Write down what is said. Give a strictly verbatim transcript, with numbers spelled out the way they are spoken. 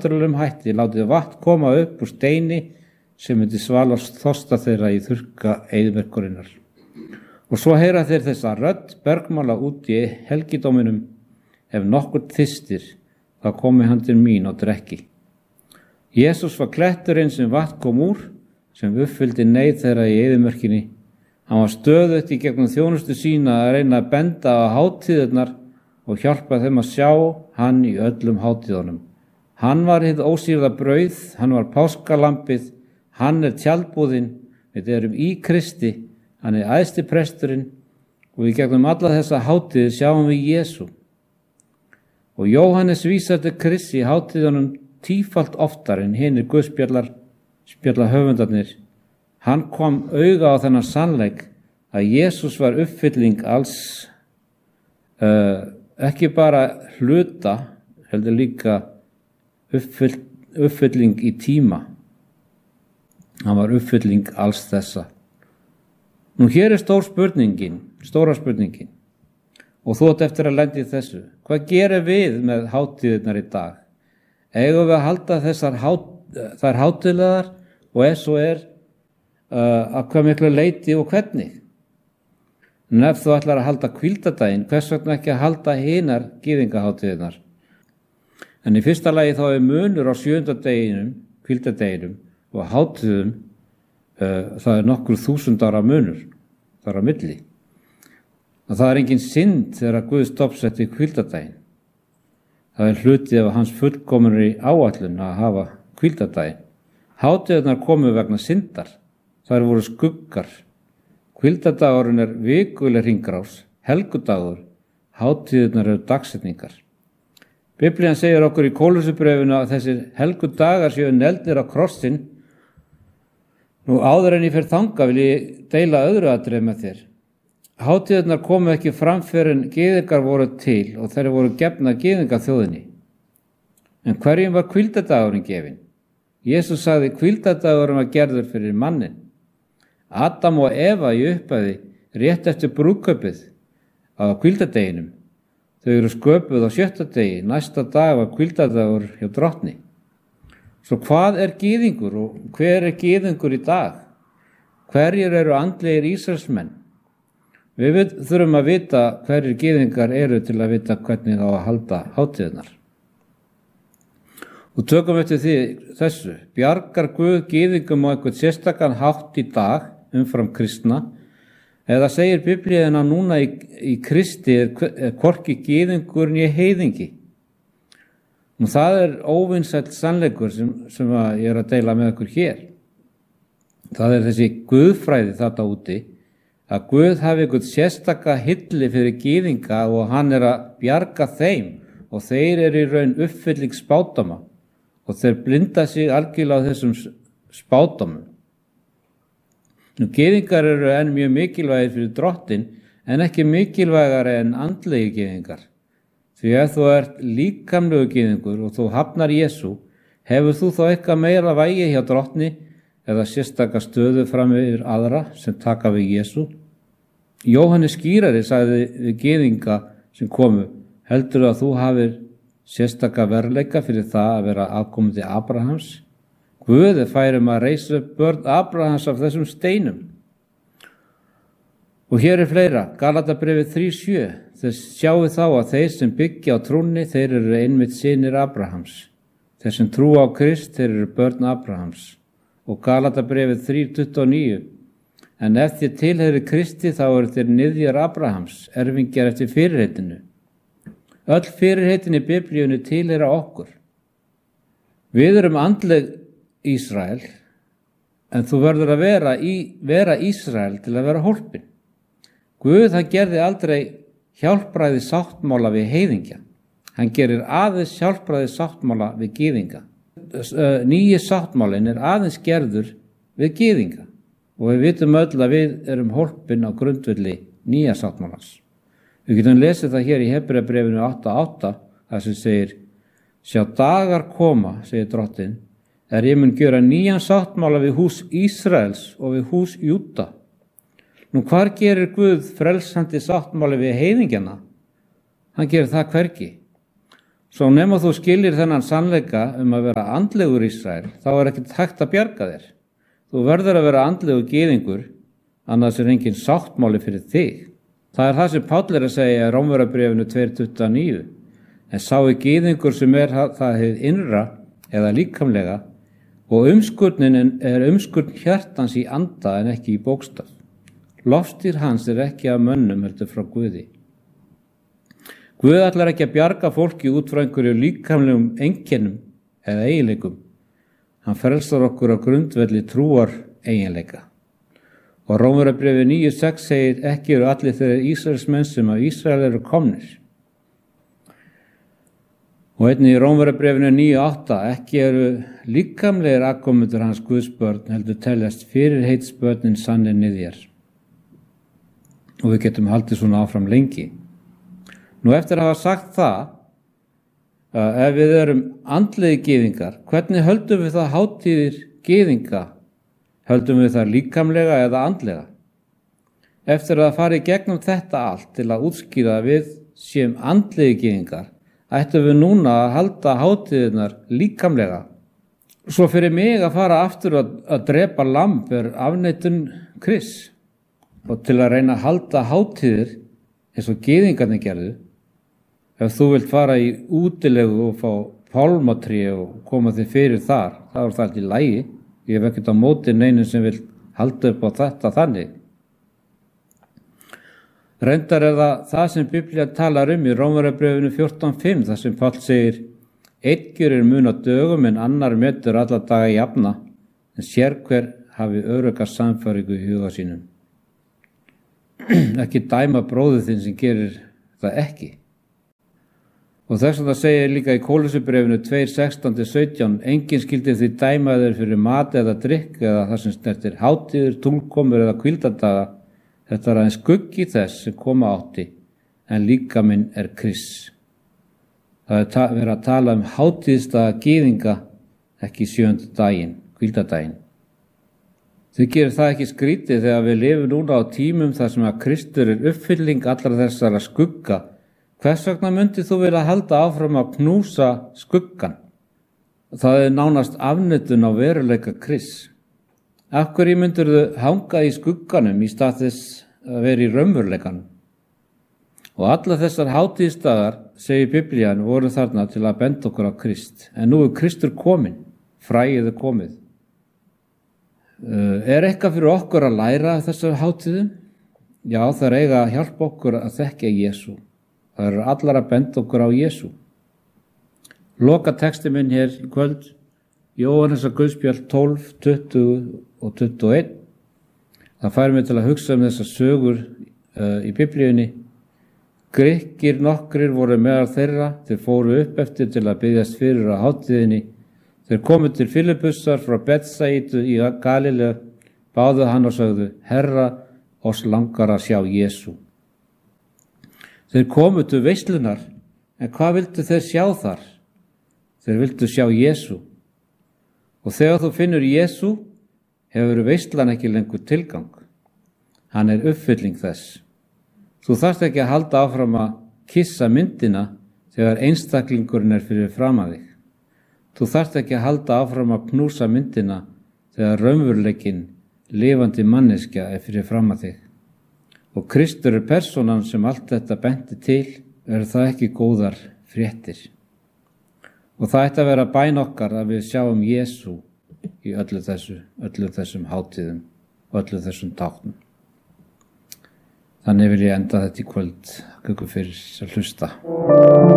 náttúrulegum hætti látið vatn koma upp úr steini sem myndi svala þorsta þeirra í þurrka eyðimerkurinnar. Og svo heyra þeir þessa rödd bergmála út í helgidóminum: ef nokkur þyrstir, þá komi hann til mín og drekki. Jesús var kletturinn sem vatn kom úr, sem uppfyldi neyð þeirra í eyðimörkinni. Hann var stöðugt í gegnum þjónustu sína að reyna að benda á hátíðirnar og hjálpa þeim að sjá hann í öllum hátíðunum. Hann var hið ósýrða brauð, hann var páskalambið, hann er tjaldbúðin, við erum í Kristi, hann er æðsti presturinn og í gegnum alla þessa hátíðir sjáum við Jesú. Og Jóhannes vísar til Kristi í hátíðunum tífalt oftar en hinir guðspjallar spjalla höfundarnir. Hann kom auga á þennan sannleik að Jesús var uppfylling alls, uh, ekki bara hluta, heldur líka uppfyll, uppfylling í tíma. Hann var uppfylling alls þessa. Nú hér er stór spurningin, stóra spurningin, og þú átt eftir að lenda í þessu. Hvað gerum við með hátíðirnar í dag? Eigum við að halda þessar hát, þær hátíðlegar og ef svo er, uh, að hvað miklu leyti og hvernig? En ef þú ætlar að halda hvíldardaginn, hvers vegna ekki að halda hinar gyðingahátíðirnar? En í fyrsta lagi þá er munur á sjöunda deginum, hvíldardeginum og hátíðum, uh, það er nokkur þúsund ára munur, það er á milli. Og það er engin synd þegar Guð stoppsetti hvíldardaginn. Það er hluti af hans fullkominni áætlun að hafa hvíldardaginn. Hátíðirnar komu vegna syndar, þær voru skuggar. Hvíldardagurinn er vikuleg hringrás, helgudagur, hátíðirnar eru dagsetningar. Biblían segir okkur í Kólussubréfinu að þessir helgudagar séu negldir á krossinn. Nú áður en ég fer þangað vil ég deila öðru atriði með þér. Hátíðirnar komu ekki fram fyrr en gyðingar voru til og þeir voru gefnar gyðingaþjóðinni. En hverjum var hvíldardagurinn gefinn? Jesús sagði hvíldardagurinn var gerður fyrir mannin. Adam og Eva í upphafi rétt eftir brúðkaupið á hvíldardeginum. Þau eru sköpuð á sjötta degi, næsta dag var hvíldardagur hjá drottni. Svo hvað er gyðingur og hver er gyðingur í dag? Hverjir eru andlegir Ísraelsmenn? Við þurfum að vita hverjir gyðingar eru til að vita hvernig á að halda hátíðirnar. Og tökum eftir því þessu, bjargar Guð gyðingum á einhvern sérstakann hátt í dag umfram kristna, eða segir Biblían að núna í, í Kristi er, er hvorki gyðingur né heiðingi. Og það er óvinsæll sannleikur sem, sem ég er að deila með okkur hér. Það er þessi guðfræði þarna úti, að Guð hafi einhvern sérstaka hilli fyrir gyðinga og hann er að bjarga þeim og þeir eru í raun uppfylling spádóma og þeir blinda sig algjörlega á þessum spádómum. Nú, gyðingar eru enn mjög mikilvægir fyrir drottin en ekki mikilvægari en andlegi gyðingar. Því ef þú ert líkamlegu gyðingur og þú hafnar Jesú, hefur þú þá eitthvað meira vægi hjá drottni eða sérstaka stöðu fram yfir aðra sem taka við Jesú? Jóhannes skýrari sagði við gyðinga sem komu: heldur að þú hafir sérstaka verðleika fyrir það að vera afkomandi Abrahams? Guð er færum að reisa upp börn Abrahams af þessum steinum. Og hér er fleira, Galatabréfið þrjú sjö. Þess sjáu þá að þeir sem byggja á trúnni, þeir eru einmitt synir Abrahams. Þeir sem trúa á Krist, þeir eru börn Abrahams. Og Galatabréfið þrjú tuttugu og níu. En ef þið tilheyri Kristi þá eru þeir niðjar Abrahams, erfingjar eftir fyrirheitinu. Öll fyrirheitin í Biblíunni tilheyra okkur. Við erum andleg Ísrael, en þú verður að vera, í, vera Ísrael til að vera hólpin. Guð, hann gerði aldrei hjálpræði sáttmála við heiðingja. Hann gerir aðeins hjálpræði sáttmála við gyðinga. Nýji sáttmálin er aðeins gerður við gyðinga og við vitum öll að við erum hólpin á grundvelli nýja sáttmálans. Við getum lesið það hér í Hebreabréfinu átta átta, þar sem segir: sjá, dagar koma, segir drottinn, er ég mun gjöra nýjan sáttmála við hús Ísraels og við hús Júda. Nú, hvar gerir Guð frelsandi sáttmáli við heiðingjana? Hann gerir það hvergi. Svo nema þú skilir þennan sannleika um að vera andlegur Ísrael, þá er ekkert hægt að bjarga þér. Þú verður að vera andlegur gyðingur, annars er engin sáttmáli fyrir þig. Það er það sem Páll er að segja í Rómverjabréfinu tvö tuttugu og níu. En sá er gyðingur sem er það hið innra eða líkamlega, og umskurnin er umskurn hjartans í anda en ekki í bókstaf. Lofstýr hans er ekki af mönnum heldur frá Guði. Guð ætlar ekki að bjarga fólki út frá einhverju líkamlegum einkennum eða eiginleikum. Hann frelsar okkur á grundvelli trúar eiginleika. Og Rómverjabréfi níu sex segir ekki eru allir þeirra Ísraelsmenn sem af Ísrael eru komnir. Og einnig í Rómverjabréfinu níu átta ekki eru líkamlegir afkomendur hans Guðsbörn heldur teljast fyrirheitsbörnin sannir niðjar. Og við getum haldið svona áfram lengi. Nú eftir að hafa sagt það, að ef við erum andlegi gyðingar, hvernig höldum við það hátíðir gyðinga? Höldum við það líkamlega eða andlega? Eftir að fara í gegnum þetta allt til að útskýra að við séum andlegi gyðingar, ættum við núna að halda hátíðirnar líkamlega. Svo fyrir mig að fara aftur að, að drepa lamb er afneitun Krists. Og til að reyna að halda hátíðir eins og gyðingarnir gerðu, ef þú vilt fara í útilegu og fá pálmatrí og koma þig fyrir þar, þá er það allt í lagi. Ég hef ekkert á móti neinum sem vil halda upp á þetta þannig. Reyndar er það það sem Biblía talar um í Rómverjabréfinu fjórtán fimm, þar sem Páll segir: einn gjörir mun á dögum en annar metur alla daga jafna, en sérhver hafi örugga sannfæringu í huga sínum. Ekki dæma bróður þinn sem gerir það ekki. Og þess að það segir líka í Kólussubréfinu tvö sextán til sautján: enginn skyldi því dæma þeir fyrir mat eða drykk eða það sem snertir hátíðir, túlkomur eða hvíldardaga. Þetta er aðeins skuggi þess sem koma átti, en líkaminn er Krists. Það er ta- verið að tala um hátíðsdaga gyðinga, ekki sjöunda daginn, hvíldardaginn. Þið gerir það ekki skrítið þegar við lifum núna á tímum þar sem að Kristur er uppfylling allra þessara skugga. Hvers vegna myndið þú vilja halda áfram að knúsa skuggan? Það er nánast afneitun á veruleika Krists. Af hverju myndir þau hanga í skugganum í stað þess að vera í raunveruleikanum? Og alla þessar hátíðsdagar, segir Biblían, voru þarna til að benda okkur á Krist. En nú er Kristur kominn, fræið er komið. Uh, er eitthvað fyrir okkur að læra þessar hátíðum? Já, það er eiga að hjálpa okkur að þekkja Jesú. Það eru allar að benda okkur á Jesú. Loka texti minn hér í kvöld, Jóhannesar Guðspjall tólf, tuttugu og tuttugu og eitt. Það fær mig til að hugsa um þessar sögur uh, í Biblíunni. Grikkir nokkrir voru meðal þeirra, þeir fóru upp eftir til að biðjast fyrir á hátíðinni. Þeir komu til Filippusar frá Betsaidu í Galileu, báðu hann og sögðu: Herra, oss langar að sjá Jesú. Þeir komu til veislunar, en hvað vildu þeir sjá þar? Þeir vildu sjá Jesú. Og þegar þú finnur Jesú, hefur veislan ekki lengur tilgang. Hann er uppfylling þess. Þú þarft ekki að halda áfram að kissa myndina þegar einstaklingurinn er fyrir framan þig. Þú þarft ekki að halda áfram að knúsa myndina þegar raunveruleikinn, lifandi manneskja, er fyrir framan þig. Og Kristur er persónan sem allt þetta benti til, er það ekki góðar fréttir. Og það ætti að vera bæn okkar að við sjáum Jesú í öllu þessu, öllu þessum hátíðum og öllu þessum táknum. Þannig vil ég enda þetta í kvöld, ykkur fyrir að hlusta.